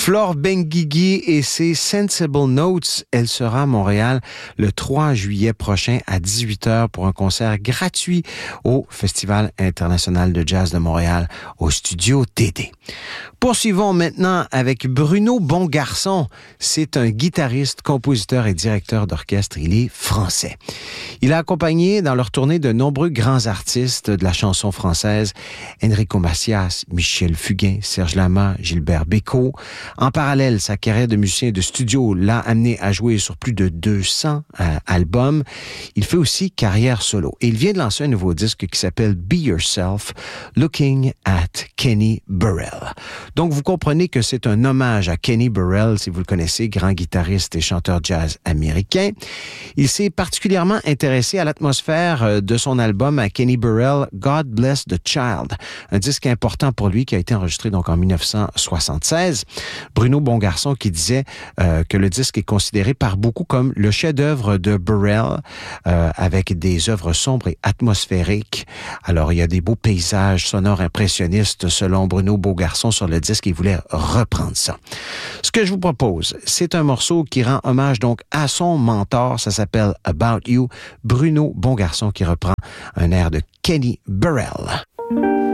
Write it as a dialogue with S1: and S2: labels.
S1: Flore Benguigui et ses Sensible Notes. Elle sera à Montréal le 3 juillet prochain à 18h pour un concert gratuit au Festival international de jazz de Montréal au Studio TD. Poursuivons maintenant avec Bruno Bongarçon. C'est un guitariste, compositeur et directeur d'orchestre. Il est français. Il a accompagné dans leur tournée de nombreux grands artistes de la chanson française, Enrico Macias, Michel Fugain, Serge Lama, Gilbert Bécaud. En parallèle, sa carrière de musicien de studio l'a amené à jouer sur plus de 200 albums. Il fait aussi carrière solo. Et il vient de lancer un nouveau disque qui s'appelle Be Yourself, Looking at Kenny Burrell. Donc, vous comprenez que c'est un hommage à Kenny Burrell, si vous le connaissez, grand guitariste et chanteur jazz américain. Il s'est particulièrement intéressé à l'atmosphère de son album à Kenny Burrell, God Bless the Child, un disque important pour lui qui a été enregistré donc en 1976. Bruno Bongarçon qui disait que le disque est considéré par beaucoup comme le chef-d'œuvre de Burrell, avec des œuvres sombres et atmosphériques. Alors, il y a des beaux paysages sonores impressionnistes selon Bruno Bongarçon sur le disque. Il voulait reprendre ça. Ce que je vous propose, c'est un morceau qui rend hommage donc à son mentor. Ça s'appelle About You. Bruno Bongarçon qui reprend un air de Kenny Burrell.